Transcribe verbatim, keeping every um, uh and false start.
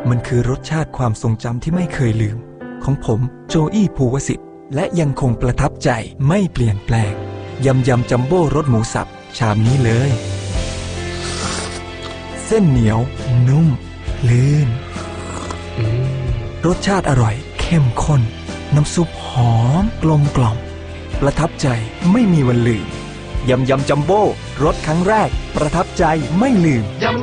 มันคือรสชาติความทรงจำที่ไม่เคยลืมของผมโจอี้ภูวสิทธิ์และยังคงประทับใจไม่เปลี่ยนแปลงยำยำจัมโบ้รสหมูสับชามนี้เลยเส้นเหนียวนุ่มลื่นรสชาติอร่อยเข้มข้นน้ำซุปหอมกลมกล่อมประทับใจไม่มีวันลืมยำยำจัมโบ้รสครั้งแรกประทับใจไม่ลืม